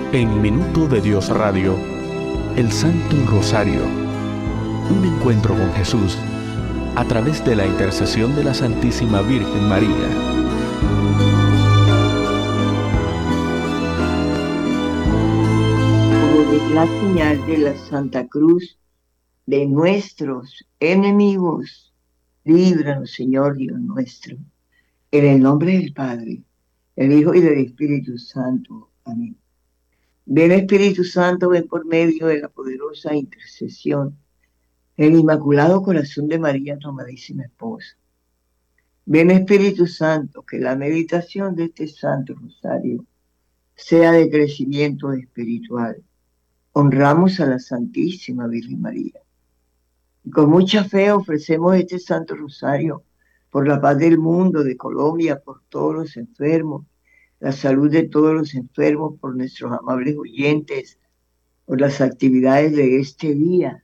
En Minuto de Dios Radio, el Santo Rosario, un encuentro con Jesús a través de la intercesión de la Santísima Virgen María. Por la señal de la Santa Cruz de nuestros enemigos, líbranos, Señor Dios nuestro, en el nombre del Padre, del Hijo y del Espíritu Santo. Amén. Ven, Espíritu Santo, ven por medio de la poderosa intercesión del Inmaculado Corazón de María, tu amadísima esposa. Ven, Espíritu Santo, que la meditación de este Santo Rosario sea de crecimiento espiritual. Honramos a la Santísima Virgen María. Y con mucha fe ofrecemos este Santo Rosario por la paz del mundo, de Colombia, por todos los enfermos, la salud de todos los enfermos, por nuestros amables oyentes, por las actividades de este día,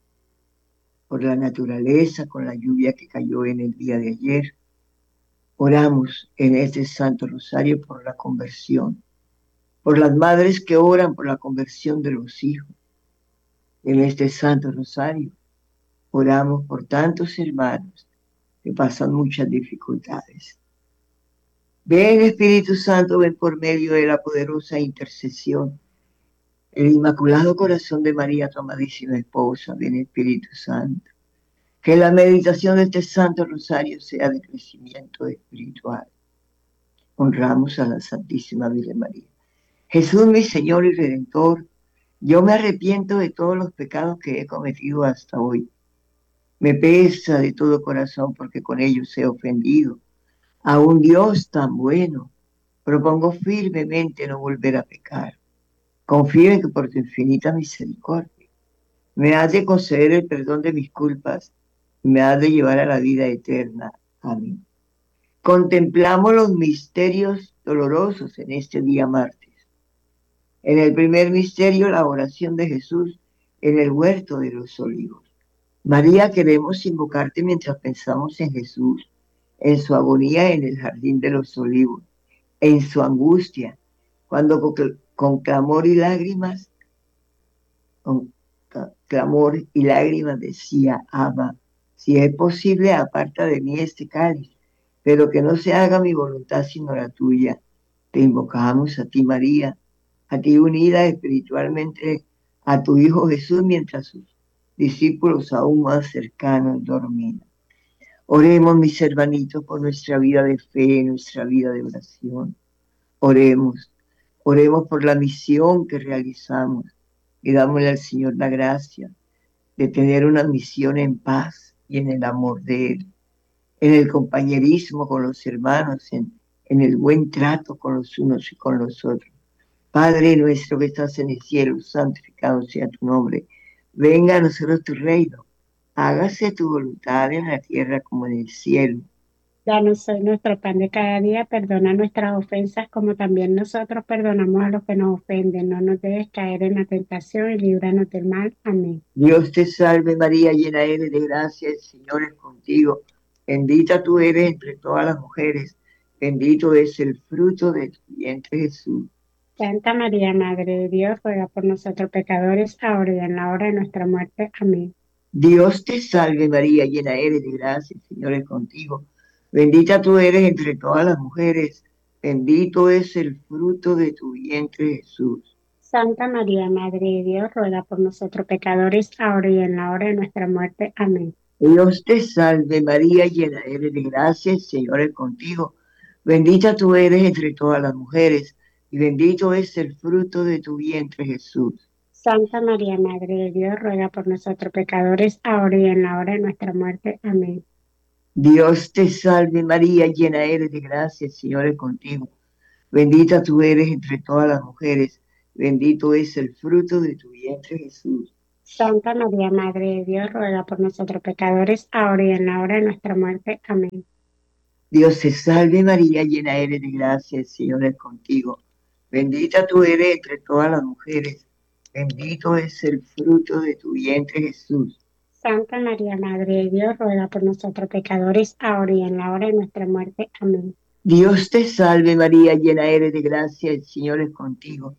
por la naturaleza, con la lluvia que cayó en el día de ayer. Oramos en este Santo Rosario por la conversión, por las madres que oran por la conversión de los hijos. En este Santo Rosario oramos por tantos hermanos que pasan muchas dificultades. Ven, Espíritu Santo, ven por medio de la poderosa intercesión el Inmaculado Corazón de María, tu amadísima esposa. Ven, Espíritu Santo. Que la meditación de este Santo Rosario sea de crecimiento espiritual. Honramos a la Santísima Virgen María. Jesús, mi Señor y Redentor, yo me arrepiento de todos los pecados que he cometido hasta hoy. Me pesa de todo corazón porque con ellos he ofendido a un Dios tan bueno. Propongo firmemente no volver a pecar. Confío en que por tu infinita misericordia me has de conceder el perdón de mis culpas y me has de llevar a la vida eterna. Amén. Contemplamos los misterios dolorosos en este día martes. En el primer misterio, la oración de Jesús en el huerto de los olivos. María, queremos invocarte mientras pensamos en Jesús, en su agonía en el jardín de los olivos, en su angustia, cuando con clamor y lágrimas decía: Abba, si es posible, aparta de mí este cáliz, pero que no se haga mi voluntad sino la tuya. Te invocamos a ti, María, a ti unida espiritualmente a tu Hijo Jesús, mientras sus discípulos aún más cercanos dormían. Oremos, mis hermanitos, por nuestra vida de fe, nuestra vida de oración. Oremos por la misión que realizamos y dámosle al Señor la gracia de tener una misión en paz y en el amor de Él, en el compañerismo con los hermanos, en el buen trato con los unos y con los otros. Padre nuestro que estás en el cielo, santificado sea tu nombre. Venga a nosotros tu reino. Hágase tu voluntad en la tierra como en el cielo. Danos hoy nuestro pan de cada día, perdona nuestras ofensas como también nosotros perdonamos a los que nos ofenden. No nos dejes caer en la tentación y líbranos del mal. Amén. Dios te salve María, llena eres de gracia, el Señor es contigo. Bendita tú eres entre todas las mujeres, bendito es el fruto de tu vientre Jesús. Santa María, Madre de Dios, ruega por nosotros pecadores, ahora y en la hora de nuestra muerte. Amén. Dios te salve María, llena eres de gracia, el Señor es contigo. Bendita tú eres entre todas las mujeres, bendito es el fruto de tu vientre Jesús. Santa María, Madre de Dios, ruega por nosotros pecadores, ahora y en la hora de nuestra muerte. Amén. Dios te salve María, llena eres de gracia, el Señor es contigo. Bendita tú eres entre todas las mujeres, y bendito es el fruto de tu vientre Jesús. Santa María, Madre de Dios, ruega por nosotros pecadores, ahora y en la hora de nuestra muerte. Amén. Dios te salve María, llena eres de gracia, el Señor es contigo. Bendita tú eres entre todas las mujeres, bendito es el fruto de tu vientre Jesús. Santa María, Madre de Dios, ruega por nosotros pecadores, ahora y en la hora de nuestra muerte. Amén. Dios te salve María, llena eres de gracia, el Señor es contigo. Bendita tú eres entre todas las mujeres, bendito es el fruto de tu vientre Jesús. Santa María, Madre de Dios, ruega por nosotros pecadores, ahora y en la hora de nuestra muerte. Amén. Dios te salve María, llena eres de gracia, el Señor es contigo.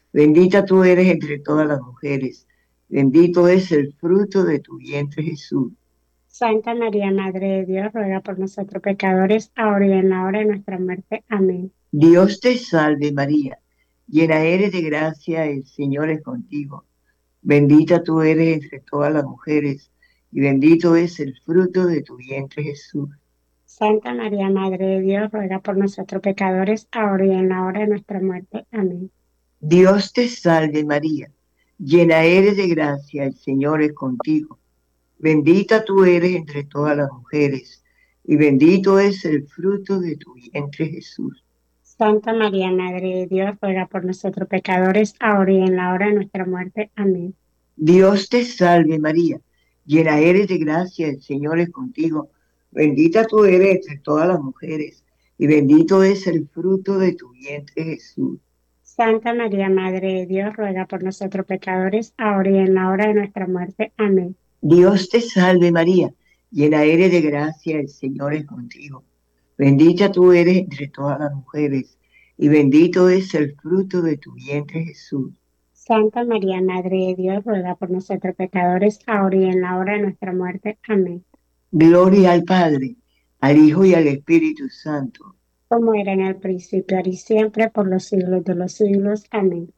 Bendita tú eres entre todas las mujeres. Bendito es el fruto de tu vientre, Jesús. Santa María, Madre de Dios, ruega por nosotros pecadores, ahora y en la hora de nuestra muerte. Amén. Dios te salve, María. Llena eres de gracia, el Señor es contigo. Bendita tú eres entre todas las mujeres, y bendito es el fruto de tu vientre, Jesús. Santa María, Madre de Dios, ruega por nosotros pecadores, ahora y en la hora de nuestra muerte. Amén. Dios te salve, María. Llena eres de gracia, el Señor es contigo. Bendita tú eres entre todas las mujeres, y bendito es el fruto de tu vientre, Jesús. Santa María, Madre de Dios, ruega por nosotros pecadores, ahora y en la hora de nuestra muerte. Amén. Dios te salve, María. Llena eres de gracia, el Señor es contigo. Bendita tú eres entre todas las mujeres, y bendito es el fruto de tu vientre, Jesús. Santa María, Madre de Dios, ruega por nosotros pecadores, ahora y en la hora de nuestra muerte. Amén. Dios te salve, María. Llena eres de gracia, el Señor es contigo. Bendita tú eres entre todas las mujeres, y bendito es el fruto de tu vientre, Jesús. Santa María, Madre de Dios, ruega por nosotros pecadores, ahora y en la hora de nuestra muerte. Amén. Gloria al Padre, al Hijo y al Espíritu Santo. Como era en el principio, ahora y siempre, por los siglos de los siglos. Amén.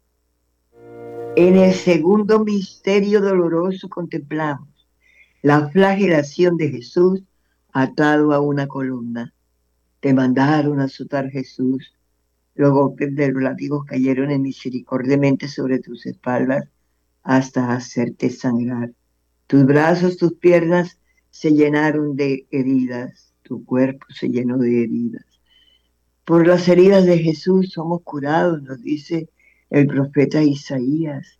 En el segundo misterio doloroso contemplamos la flagelación de Jesús atado a una columna. Te mandaron a azotar, Jesús. Los golpes de los látigos cayeron misericordiamente sobre tus espaldas hasta hacerte sangrar. Tus brazos, tus piernas se llenaron de heridas, tu cuerpo se llenó de heridas. Por las heridas de Jesús somos curados, nos dice el profeta Isaías.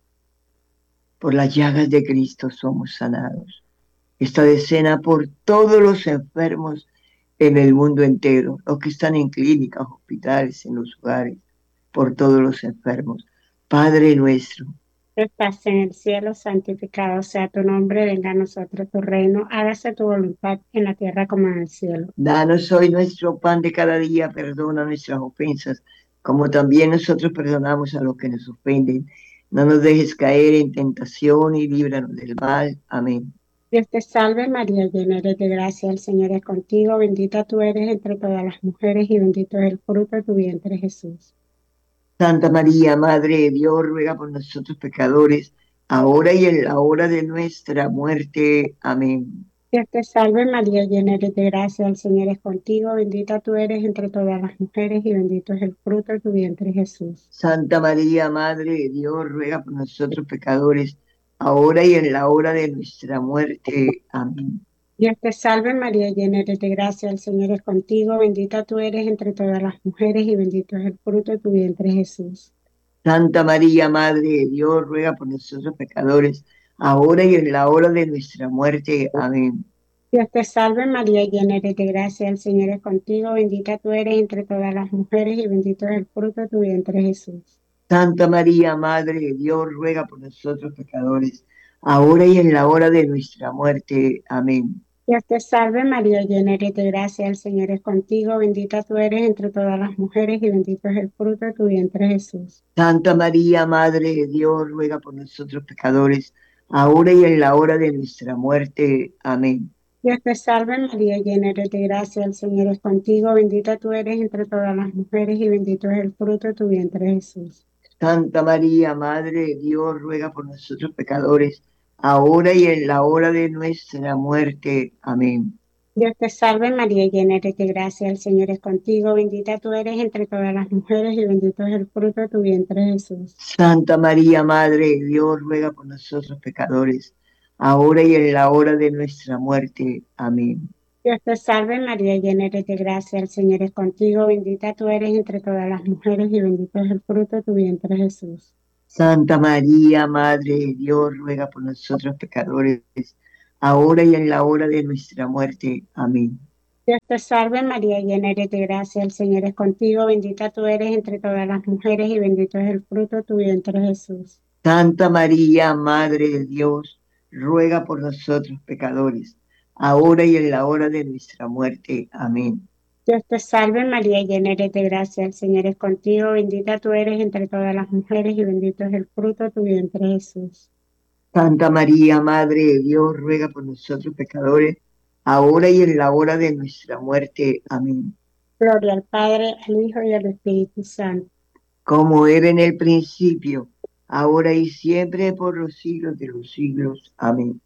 Por las llagas de Cristo somos sanados. Esta decena por todos los enfermos en el mundo entero, los que están en clínicas, hospitales, en los hogares, por todos los enfermos. Padre nuestro, Que estás en el cielo, santificado sea tu nombre, venga a nosotros tu reino, hágase tu voluntad en la tierra como en el cielo. danos hoy nuestro pan de cada día, perdona nuestras ofensas, como también nosotros perdonamos a los que nos ofenden. No nos dejes caer en tentación y líbranos del mal. Amén. Dios te salve María, llena eres de gracia, el Señor es contigo, bendita tú eres entre todas las mujeres y bendito es el fruto de tu vientre Jesús. Santa María, Madre de Dios, ruega por nosotros pecadores, ahora y en la hora de nuestra muerte. Amén. Dios te salve María, llena eres de gracia, el Señor es contigo, bendita tú eres entre todas las mujeres y bendito es el fruto de tu vientre Jesús. Santa María, Madre de Dios, ruega por nosotros pecadores, ahora y en la hora de nuestra muerte. Amén. Dios te salve María, llena eres de gracia, el Señor es contigo, bendita tú eres entre todas las mujeres y bendito es el fruto de tu vientre Jesús. Santa María, Madre de Dios, ruega por nosotros pecadores, ahora y en la hora de nuestra muerte. Amén. Dios te salve María, llena eres de gracia, el Señor es contigo, bendita tú eres entre todas las mujeres y bendito es el fruto de tu vientre Jesús. Santa María, Madre de Dios, ruega por nosotros pecadores, ahora y en la hora de nuestra muerte. Amén. Dios te salve María, llena eres de gracia, el Señor es contigo, bendita tú eres entre todas las mujeres y bendito es el fruto de tu vientre Jesús. Santa María, Madre de Dios, ruega por nosotros pecadores, ahora y en la hora de nuestra muerte. Amén. Dios te salve María, llena eres de gracia, el Señor es contigo, bendita tú eres entre todas las mujeres y bendito es el fruto de tu vientre Jesús. Santa María, Madre de Dios, ruega por nosotros pecadores, ahora y en la hora de nuestra muerte. Amén. Dios te salve María, llena eres de gracia, el Señor es contigo, bendita tú eres entre todas las mujeres y bendito es el fruto de tu vientre Jesús. Santa María, Madre de Dios, ruega por nosotros pecadores, ahora y en la hora de nuestra muerte. Amén. Dios te salve María, llena eres de gracia, el Señor es contigo, bendita tú eres entre todas las mujeres y bendito es el fruto de tu vientre Jesús. Santa María, Madre de Dios, ruega por nosotros pecadores, ahora y en la hora de nuestra muerte. Amén. Dios te salve María, llena eres de gracia, el Señor es contigo, bendita tú eres entre todas las mujeres y bendito es el fruto de tu vientre Jesús. Santa María, Madre de Dios, ruega por nosotros pecadores, ahora y en la hora de nuestra muerte. Amén. Dios te salve María, llena eres de gracia, el Señor es contigo, bendita tú eres entre todas las mujeres y bendito es el fruto de tu vientre Jesús. Santa María, Madre de Dios, ruega por nosotros pecadores, ahora y en la hora de nuestra muerte. Amén. Gloria al Padre, al Hijo y al Espíritu Santo. Como era en el principio, ahora y siempre, por los siglos de los siglos. Amén.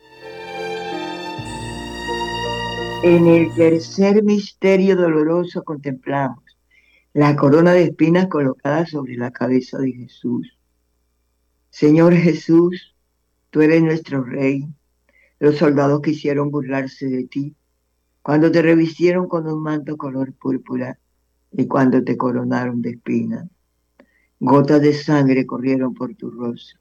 En el tercer misterio doloroso contemplamos la corona de espinas colocada sobre la cabeza de Jesús. Señor Jesús, tú eres nuestro Rey. Los soldados quisieron burlarse de ti cuando te revistieron con un manto color púrpura y cuando te coronaron de espinas. Gotas de sangre corrieron por tu rostro.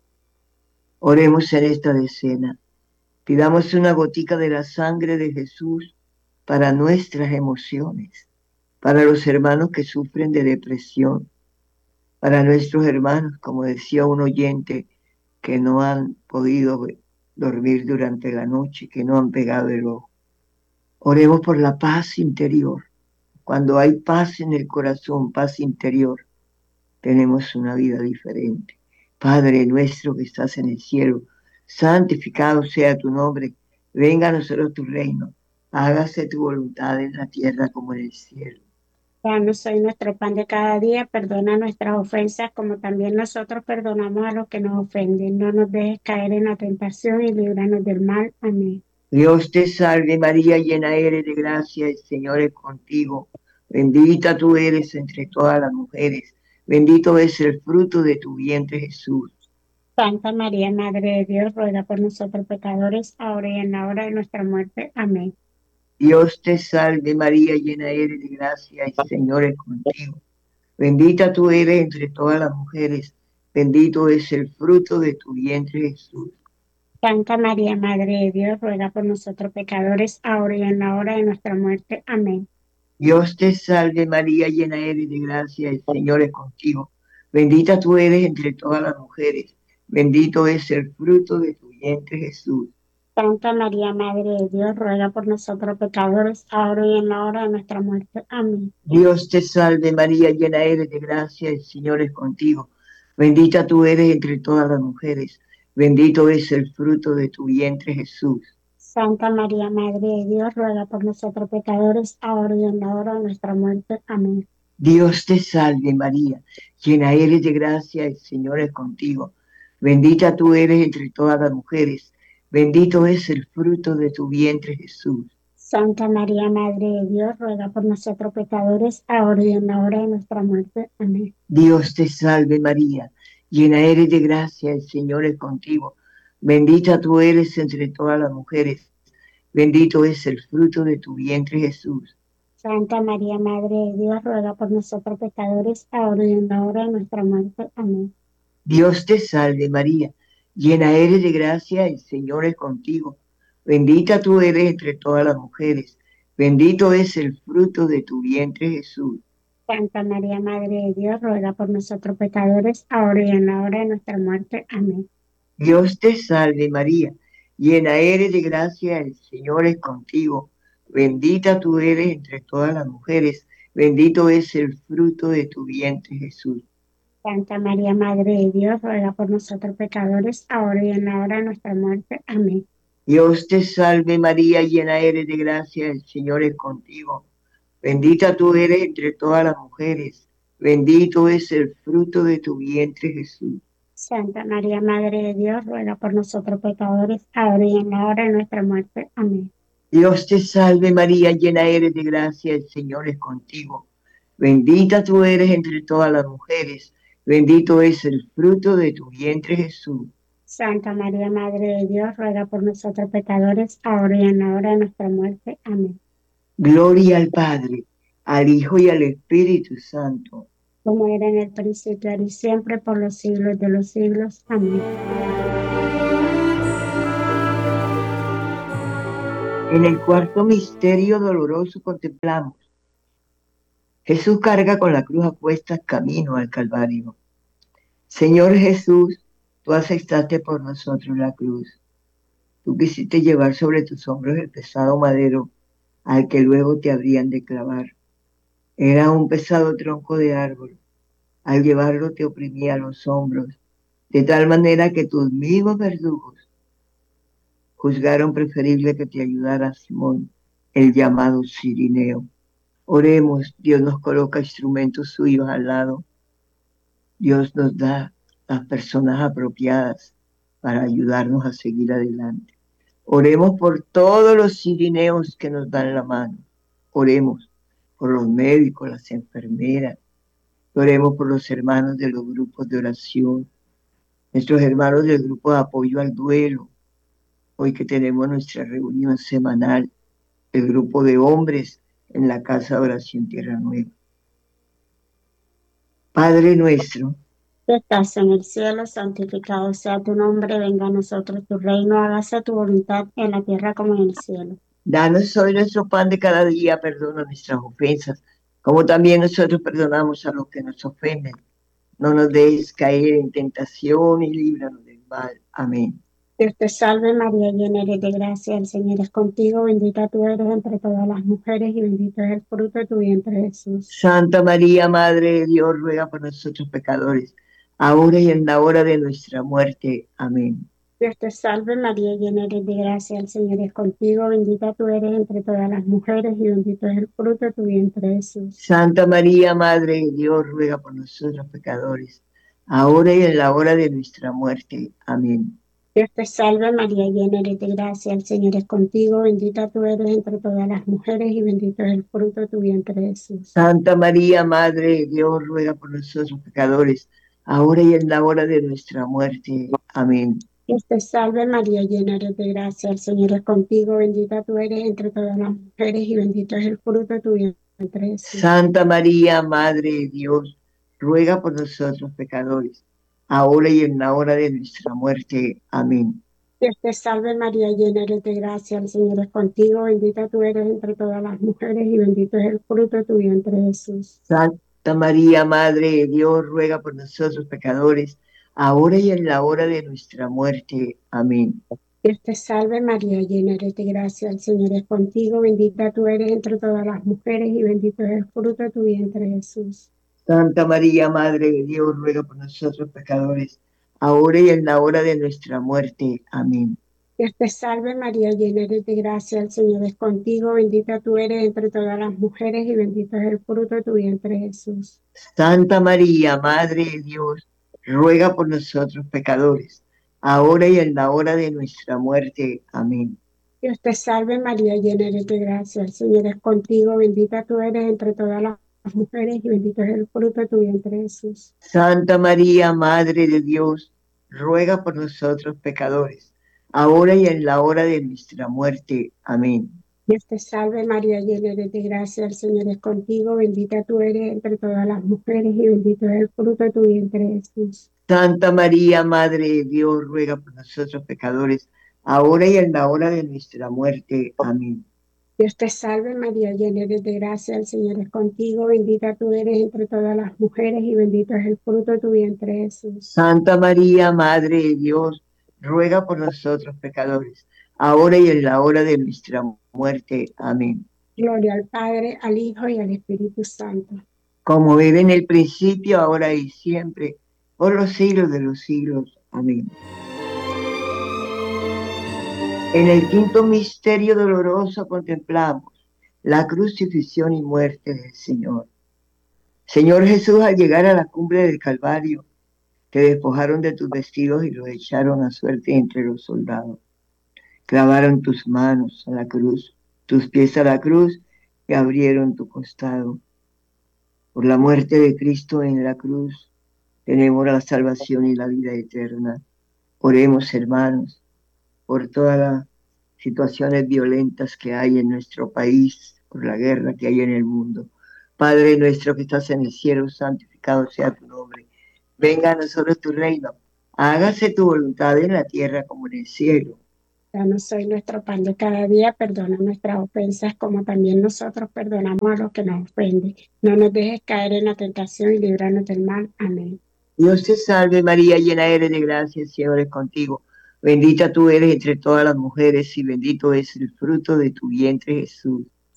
Oremos en esta decena. Pidamos una gotica de la sangre de Jesús para nuestras emociones, para los hermanos que sufren de depresión, para nuestros hermanos, como decía un oyente, que no han podido dormir durante la noche, que no han pegado el ojo. Oremos por la paz interior. Cuando hay paz en el corazón, paz interior, tenemos una vida diferente. Padre nuestro que estás en el cielo, santificado sea tu nombre, venga a nosotros tu reino, hágase tu voluntad en la tierra como en el cielo. Danos hoy nuestro pan de cada día, perdona nuestras ofensas como también nosotros perdonamos a los que nos ofenden. No nos dejes caer en la tentación y líbranos del mal. Amén. Dios te salve María, llena eres de gracia, el Señor es contigo. Bendita tú eres entre todas las mujeres, bendito es el fruto de tu vientre Jesús. Santa María, Madre de Dios, ruega por nosotros pecadores, ahora y en la hora de nuestra muerte. Amén. Dios te salve María, llena eres de gracia, el Señor es contigo. Bendita tú eres entre todas las mujeres, bendito es el fruto de tu vientre Jesús. Santa María, Madre de Dios, ruega por nosotros pecadores, ahora y en la hora de nuestra muerte. Amén. Dios te salve María, llena eres de gracia, el Señor es contigo. Bendita tú eres entre todas las mujeres, bendito es el fruto de tu vientre Jesús. Santa María, Madre de Dios, ruega por nosotros pecadores, ahora y en la hora de nuestra muerte. Amén. Dios te salve María, llena eres de gracia, el Señor es contigo. Bendita tú eres entre todas las mujeres, bendito es el fruto de tu vientre Jesús. Santa María, Madre de Dios, ruega por nosotros pecadores, ahora y en la hora de nuestra muerte. Amén. Dios te salve María, llena eres de gracia, el Señor es contigo. Bendita tú eres entre todas las mujeres, bendito es el fruto de tu vientre Jesús. Santa María, Madre de Dios, ruega por nosotros pecadores, ahora y en la hora de nuestra muerte. Amén. Dios te salve María, llena eres de gracia, el Señor es contigo. Bendita tú eres entre todas las mujeres, bendito es el fruto de tu vientre Jesús. Santa María, Madre de Dios, ruega por nosotros pecadores, ahora y en la hora de nuestra muerte. Amén. Dios te salve María, llena eres de gracia, el Señor es contigo. Bendita tú eres entre todas las mujeres, bendito es el fruto de tu vientre Jesús. Santa María, Madre de Dios, ruega por nosotros pecadores, ahora y en la hora de nuestra muerte. Amén. Dios te salve María, llena eres de gracia, el Señor es contigo. Bendita tú eres entre todas las mujeres, bendito es el fruto de tu vientre Jesús. Santa María, Madre de Dios, ruega por nosotros pecadores, ahora y en la hora de nuestra muerte. Amén. Dios te salve María, llena eres de gracia, el Señor es contigo. Bendita tú eres entre todas las mujeres, bendito es el fruto de tu vientre Jesús. Santa María, Madre de Dios, ruega por nosotros pecadores, ahora y en la hora de nuestra muerte. Amén. Dios te salve María, llena eres de gracia, el Señor es contigo. Bendita tú eres entre todas las mujeres, bendito es el fruto de tu vientre Jesús. Santa María, Madre de Dios, ruega por nosotros pecadores, ahora y en la hora de nuestra muerte. Amén. Gloria al Padre, al Hijo y al Espíritu Santo. Como era en el principio, ahora y siempre, por los siglos de los siglos. Amén. En el cuarto misterio doloroso contemplamos. Jesús carga con la cruz a cuestas camino al Calvario. Señor Jesús, tú aceptaste por nosotros la cruz. Tú quisiste llevar sobre tus hombros el pesado madero al que luego te habrían de clavar. Era un pesado tronco de árbol. Al llevarlo te oprimía los hombros, de tal manera que tus mismos verdugos juzgaron preferible que te ayudara Simón, el llamado Cirineo. Oremos, Dios nos coloca instrumentos suyos al lado. Dios nos da las personas apropiadas para ayudarnos a seguir adelante. Oremos por todos los cirineos que nos dan la mano. Oremos por los médicos, las enfermeras. Oremos por los hermanos de los grupos de oración, nuestros hermanos del grupo de apoyo al duelo. Hoy que tenemos nuestra reunión semanal, el grupo de hombres en la Casa de Oración Tierra Nueva. Padre nuestro, que estás en el cielo, santificado sea tu nombre, venga a nosotros tu reino, hágase tu voluntad en la tierra como en el cielo. danos hoy nuestro pan de cada día, perdona nuestras ofensas, como también nosotros perdonamos a los que nos ofenden. No nos dejes caer en tentación y líbranos del mal. Amén. Dios te salve María, llena eres de gracia, el Señor es contigo, bendita tú eres entre todas las mujeres y bendito es el fruto de tu vientre Jesús. Santa María, Madre de Dios, ruega por nosotros pecadores, ahora y en la hora de nuestra muerte. Amén. Dios te salve María, llena eres de gracia, el Señor es contigo, bendita tú eres entre todas las mujeres y bendito es el fruto de tu vientre Jesús. Santa María, Madre de Dios, ruega por nosotros pecadores, ahora y en la hora de nuestra muerte. Amén. Dios te salve María, llena eres de gracia, el Señor es contigo, bendita tú eres entre todas las mujeres y bendito es el fruto de tu vientre Jesús. Santa María, Madre de Dios, ruega por nosotros pecadores, ahora y en la hora de nuestra muerte. Amén. Dios te salve María, llena eres de gracia, el Señor es contigo, bendita tú eres entre todas las mujeres y bendito es el fruto de tu vientre Jesús. Santa María, Madre de Dios, ruega por nosotros pecadores, ahora y en la hora de nuestra muerte. Amén. Dios te salve María, llena eres de gracia, el Señor es contigo, bendita tú eres entre todas las mujeres y bendito es el fruto de tu vientre Jesús. Santa María, Madre de Dios, ruega por nosotros pecadores, ahora y en la hora de nuestra muerte. Amén. Dios te salve María, llena eres de gracia, el Señor es contigo, bendita tú eres entre todas las mujeres y bendito es el fruto de tu vientre Jesús. Santa María, Madre de Dios, ruega por nosotros pecadores, ahora y en la hora de nuestra muerte. Amén. Dios te salve María, llena eres de gracia, el Señor es contigo, bendita tú eres entre todas las mujeres y bendito es el fruto de tu vientre Jesús. Santa María, Madre de Dios, ruega por nosotros pecadores, ahora y en la hora de nuestra muerte. Amén. Dios te salve María, llena eres de gracia, el Señor es contigo, bendita tú eres entre todas las mujeres y bendito es el fruto de tu vientre Jesús. Santa María, Madre de Dios, ruega por nosotros pecadores, ahora y en la hora de nuestra muerte. Amén. Dios te salve María, llena eres de gracia, el Señor es contigo, bendita tú eres entre todas las mujeres y bendito es el fruto de tu vientre Jesús. Santa María, Madre de Dios, ruega por nosotros pecadores, ahora y en la hora de nuestra muerte. Amén. Dios te salve María, llena eres de gracia, el Señor es contigo, bendita tú eres entre todas las mujeres y bendito es el fruto de tu vientre Jesús. Santa María, Madre de Dios, ruega por nosotros pecadores, ahora y en la hora de nuestra muerte. Amén. Gloria al Padre, al Hijo y al Espíritu Santo. Como era en el principio, ahora y siempre, por los siglos de los siglos. Amén. En el quinto misterio doloroso contemplamos la crucifixión y muerte del Señor. Señor Jesús, al llegar a la cumbre del Calvario, te despojaron de tus vestidos y los echaron a suerte entre los soldados. Clavaron tus manos a la cruz, tus pies a la cruz y abrieron tu costado. Por la muerte de Cristo en la cruz, tenemos la salvación y la vida eterna. Oremos, hermanos, por todas las situaciones violentas que hay en nuestro país, por la guerra que hay en el mundo. Padre nuestro que estás en el cielo, santificado sea tu nombre. Venga a nosotros tu reino. Hágase tu voluntad en la tierra como en el cielo. Danos hoy nuestro pan de cada día, perdona nuestras ofensas como también nosotros perdonamos a los que nos ofenden. No nos dejes caer en la tentación y líbranos del mal. Amén. Dios te salve María, llena eres de gracia, el Señor es contigo. Bendita tú eres entre todas las mujeres y bendito es el fruto de tu vientre Jesús.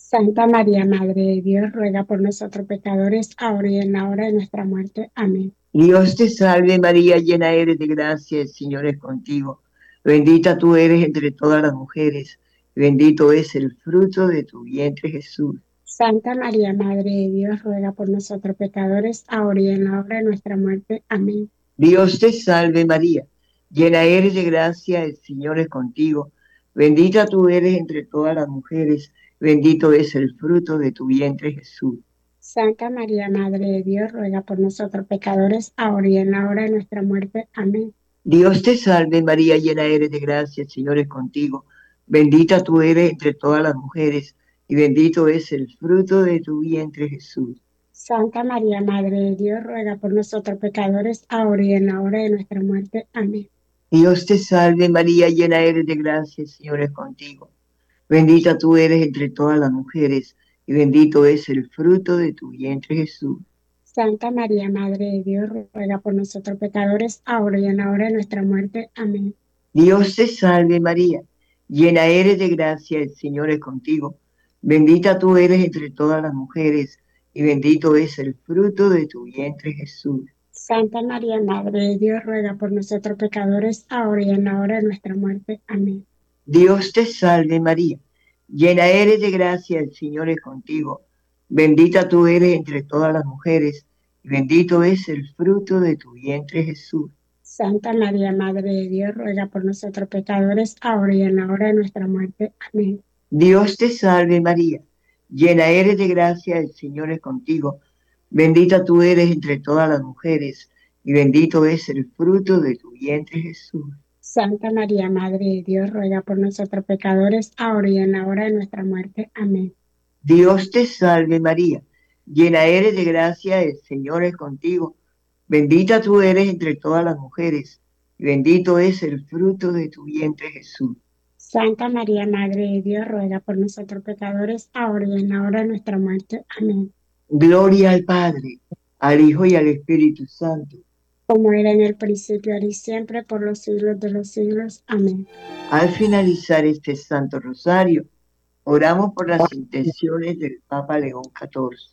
Santa María, Madre de Dios, ruega por nosotros pecadores, ahora y en la hora de nuestra muerte. Amén. Dios te salve María, llena eres de gracia, el Señor es contigo. Bendita tú eres entre todas las mujeres, y bendito es el fruto de tu vientre Jesús. Santa María, Madre de Dios, ruega por nosotros pecadores, ahora y en la hora de nuestra muerte. Amén. Dios te salve María, llena eres de gracia, el Señor es contigo. Bendita tú eres entre todas las mujeres, bendito es el fruto de tu vientre Jesús. Santa María, Madre de Dios, ruega por nosotros pecadores, ahora y en la hora de nuestra muerte. Amén. Dios te salve María, llena eres de gracia, el Señor es contigo. Bendita tú eres entre todas las mujeres, y bendito es el fruto de tu vientre Jesús. Santa María, Madre de Dios, ruega por nosotros pecadores, ahora y en la hora de nuestra muerte. Amén. Dios te salve María, llena eres de gracia, el Señor es contigo. Bendita tú eres entre todas las mujeres, y bendito es el fruto de tu vientre Jesús. Santa María, Madre de Dios, ruega por nosotros pecadores, ahora y en la hora de nuestra muerte. Amén. Dios te salve María, llena eres de gracia, el Señor es contigo. Bendita tú eres entre todas las mujeres, y bendito es el fruto de tu vientre Jesús. Santa María, Madre de Dios, ruega por nosotros pecadores, ahora y en la hora de nuestra muerte. Amén. Dios te salve María, llena eres de gracia, el Señor es contigo. Bendita tú eres entre todas las mujeres, y bendito es el fruto de tu vientre Jesús. Santa María, Madre de Dios, ruega por nosotros pecadores, ahora y en la hora de nuestra muerte. Amén. Dios te salve María, llena eres de gracia, el Señor es contigo. Bendita tú eres entre todas las mujeres, y bendito es el fruto de tu vientre Jesús. Santa María, Madre de Dios, ruega por nosotros pecadores, ahora y en la hora de nuestra muerte. Amén. Dios te salve María, llena eres de gracia, el Señor es contigo. Bendita tú eres entre todas las mujeres, y bendito es el fruto de tu vientre Jesús. Santa María, Madre de Dios, ruega por nosotros pecadores, ahora y en la hora de nuestra muerte. Amén. Gloria al Padre, al Hijo y al Espíritu Santo. Como era en el principio, ahora y siempre, por los siglos de los siglos. Amén. Al finalizar este Santo Rosario, oramos por las intenciones del Papa León XIV.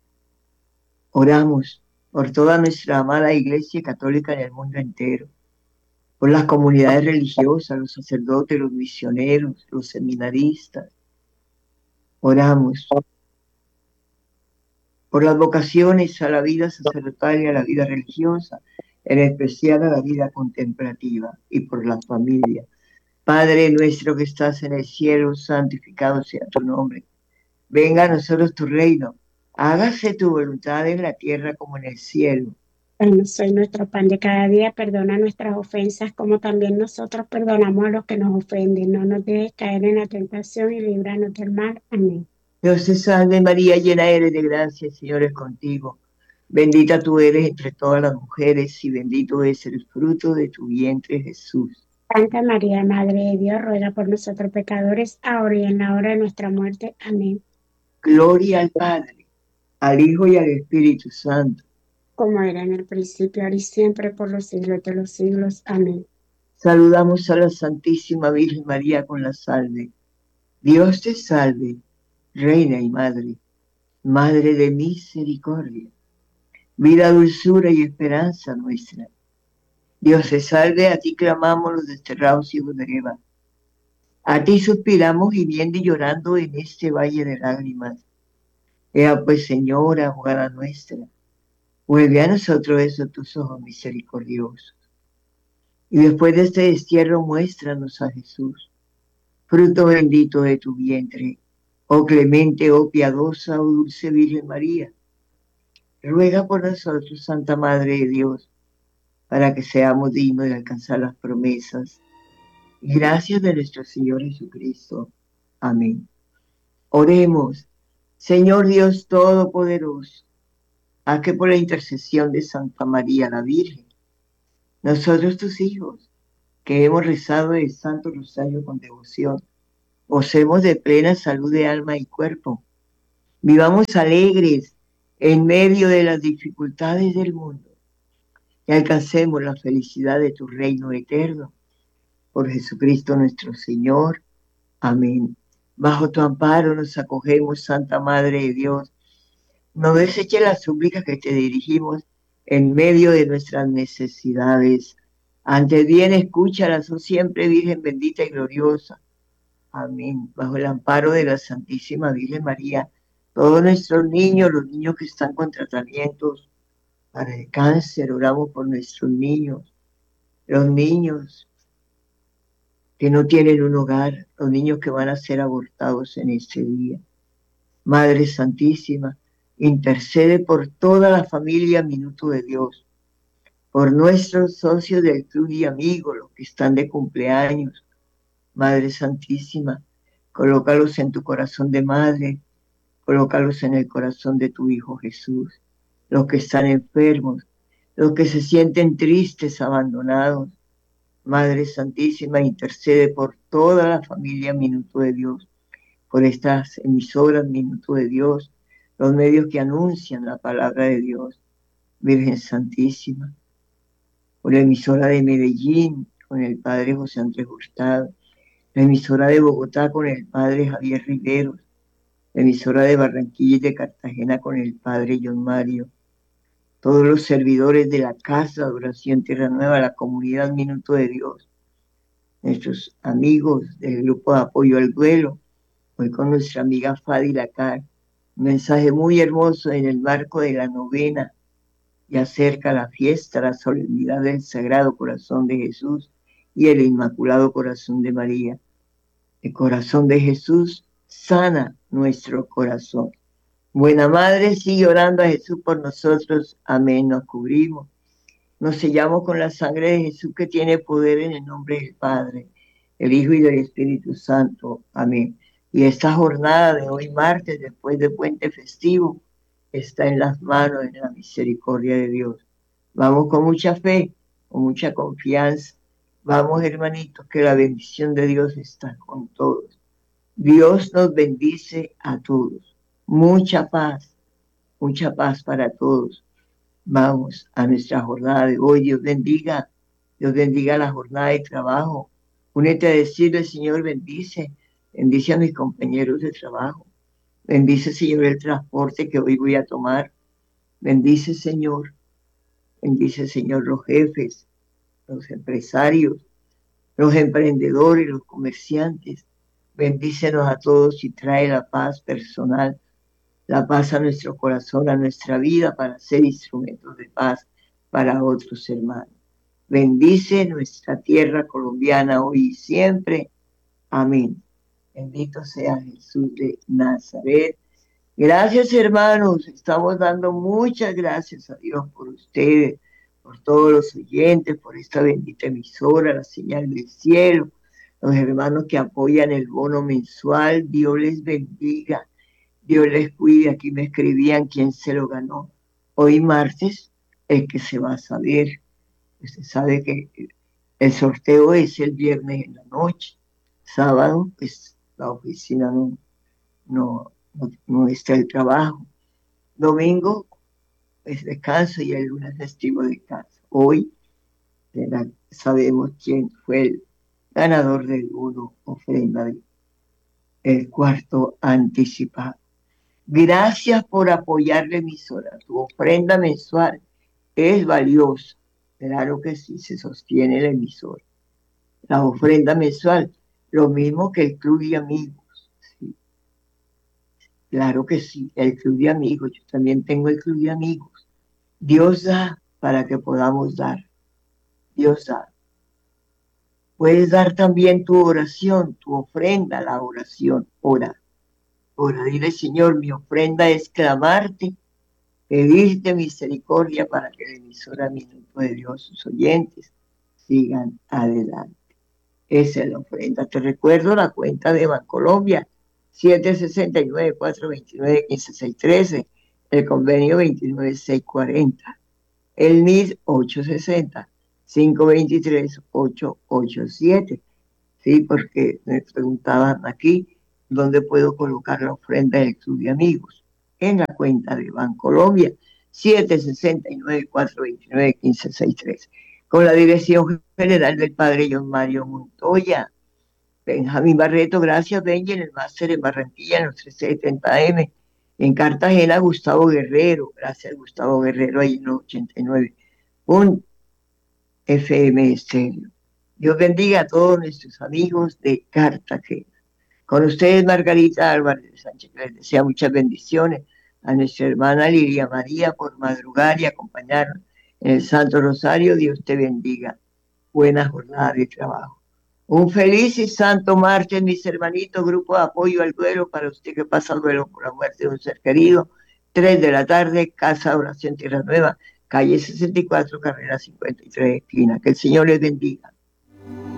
Oramos por toda nuestra amada Iglesia Católica en el mundo entero, por las comunidades religiosas, los sacerdotes, los misioneros, los seminaristas. Oramos por las vocaciones a la vida sacerdotal y a la vida religiosa, en especial a la vida contemplativa, y por la familia. Padre nuestro que estás en el cielo, santificado sea tu nombre. Venga a nosotros tu reino. Hágase tu voluntad en la tierra como en el cielo. Danos hoy nuestro pan de cada día, perdona nuestras ofensas, como también nosotros perdonamos a los que nos ofenden. No nos dejes caer en la tentación y líbranos del mal. Amén. Dios te salve María, llena eres de gracia, el Señor es contigo. Bendita tú eres entre todas las mujeres, y bendito es el fruto de tu vientre Jesús. Santa María, Madre de Dios, ruega por nosotros pecadores, ahora y en la hora de nuestra muerte. Amén. Gloria al Padre, al Hijo y al Espíritu Santo. Como era en el principio, ahora y siempre, por los siglos de los siglos. Amén. Saludamos a la Santísima Virgen María con la salve. Dios te salve, Reina y Madre, Madre de misericordia, vida, dulzura y esperanza nuestra. Dios te salve, a ti clamamos los desterrados hijos de Eva. A ti suspiramos gimiendo y llorando en este valle de lágrimas. Ea pues, Señora, abogada nuestra, vuelve a nosotros esos tus ojos misericordiosos. Y después de este destierro, muéstranos a Jesús, fruto bendito de tu vientre. Oh clemente, oh piadosa, oh dulce Virgen María, ruega por nosotros, Santa Madre de Dios, para que seamos dignos de alcanzar las promesas y gracias de nuestro Señor Jesucristo. Amén. Oremos. Señor Dios Todopoderoso, haz que por la intercesión de Santa María la Virgen, nosotros tus hijos, que hemos rezado el Santo Rosario con devoción, gocemos de plena salud de alma y cuerpo, vivamos alegres en medio de las dificultades del mundo y alcancemos la felicidad de tu reino eterno. Por Jesucristo nuestro Señor. Amén. Bajo tu amparo nos acogemos, Santa Madre de Dios. No deseches las súplicas que te dirigimos en medio de nuestras necesidades. Antes bien, escúchalas, oh siempre Virgen bendita y gloriosa. Amén. Bajo el amparo de la Santísima Virgen María, todos nuestros niños, los niños que están con tratamientos para el cáncer, oramos por nuestros niños, los niños que no tienen un hogar, los niños que van a ser abortados en este día. Madre Santísima, intercede por toda la familia Minuto de Dios, por nuestros socios del club y amigos, los que están de cumpleaños. Madre Santísima, colócalos en tu corazón de madre, colócalos en el corazón de tu Hijo Jesús, los que están enfermos, los que se sienten tristes, abandonados. Madre Santísima, intercede por toda la familia Minuto de Dios, por estas emisoras Minuto de Dios, los medios que anuncian la palabra de Dios. Virgen Santísima, por la emisora de Medellín, con el Padre José Andrés Hurtado, la emisora de Bogotá con el Padre Javier Riveros, la emisora de Barranquilla y de Cartagena con el Padre John Mario, todos los servidores de la Casa de Oración Tierra Nueva, la comunidad Minuto de Dios, nuestros amigos del grupo de apoyo al duelo, hoy con nuestra amiga Fadi Lacar, un mensaje muy hermoso en el marco de la novena, y acerca la fiesta, la solemnidad del Sagrado Corazón de Jesús y el Inmaculado Corazón de María. El corazón de Jesús sana nuestro corazón. Buena Madre, sigue orando a Jesús por nosotros. Amén. Nos cubrimos. Nos sellamos con la sangre de Jesús que tiene poder en el nombre del Padre, el Hijo y del Espíritu Santo. Amén. Y esta jornada de hoy martes, después de puente festivo, está en las manos de la misericordia de Dios. Vamos con mucha fe, con mucha confianza. Vamos, hermanitos, que la bendición de Dios está con todos. Dios nos bendice a todos. Mucha paz para todos. Vamos a nuestra jornada de hoy. Dios bendiga la jornada de trabajo. Únete a decirle, Señor, bendice a mis compañeros de trabajo. Bendice, Señor, el transporte que hoy voy a tomar. Bendice, Señor, los jefes, los empresarios, los emprendedores, los comerciantes. Bendícenos a todos y trae la paz personal, la paz a nuestro corazón, a nuestra vida, para ser instrumentos de paz para otros hermanos. Bendice nuestra tierra colombiana hoy y siempre. Amén. Bendito sea Jesús de Nazaret. Gracias, hermanos. Estamos dando muchas gracias a Dios por ustedes, por todos los oyentes, por esta bendita emisora, la señal del cielo, los hermanos que apoyan el bono mensual. Dios les bendiga, Dios les cuide. Aquí me escribían quién se lo ganó. Hoy martes, el que se va a saber. Usted sabe que el sorteo es el viernes en la noche. Sábado, pues la oficina no está el trabajo. Domingo es descanso y el lunes festivo descanso. Hoy sabemos quién fue el ganador del bono ofrenda, el cuarto anticipado. Gracias por apoyar la emisora. Tu ofrenda mensual es valiosa. Claro que sí, se sostiene la emisora. La ofrenda mensual, lo mismo que el club de amigos. ¿Sí? Claro que sí, el club de amigos. Yo también tengo el club de amigos. Dios da para que podamos dar. Dios da. Puedes dar también tu oración, tu ofrenda, la oración. Ora. Dile, Señor, mi ofrenda es clamarte, pedirte misericordia para que la emisora Minuto de Dios, sus oyentes, sigan adelante. Esa es la ofrenda. Te recuerdo la cuenta de Bancolombia, 769-429-15613, el convenio 29640, el NID 860-523-887. Sí, porque me preguntaban aquí dónde puedo colocar la ofrenda del Club de Amigos. En la cuenta de Bancolombia, 769-429-15613, con la dirección general del Padre John Mario Montoya. Benjamín Barreto, gracias Benji, en el máster en Barranquilla, en los 1370M. En Cartagena, Gustavo Guerrero, gracias Gustavo Guerrero, ahí en los 89. Un FM Estéreo. Dios bendiga a todos nuestros amigos de Cartagena. Con ustedes, Margarita Álvarez de Sánchez, que les desea muchas bendiciones. A nuestra hermana Lidia María por madrugar y acompañarnos en el Santo Rosario. Dios te bendiga. Buena jornada de trabajo. Un feliz y santo martes, mis hermanitos. Grupo de apoyo al duelo para usted que pasa el duelo por la muerte de un ser querido. 3 de la tarde, Casa de Oración Tierra Nueva, calle 64, carrera 53, esquina. Que el Señor les bendiga.